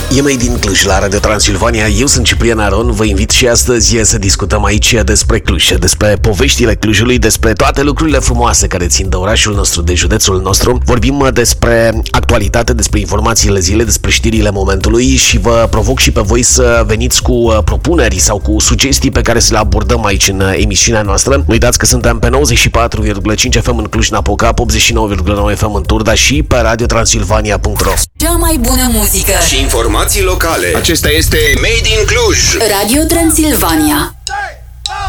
E Made in Cluj la Radio Transilvania. Eu sunt Ciprian Aron. Vă invit și astăzi să discutăm aici despre Cluj, despre poveștile Clujului, despre toate lucrurile frumoase care țin de orașul nostru, de județul nostru. Vorbim despre actualitate, despre informațiile zilei, despre știrile momentului și vă provoc și pe voi să veniți cu propuneri sau cu sugestii pe care să le abordăm aici în emisiunea noastră. Nu uitați că suntem pe 94,5 FM în Cluj-Napoca, 89,9 FM în Turda și pe radiotransilvania.ro. Cea mai bună muzică și informații locale. Acesta este Made in Cluj. Radio Transilvania.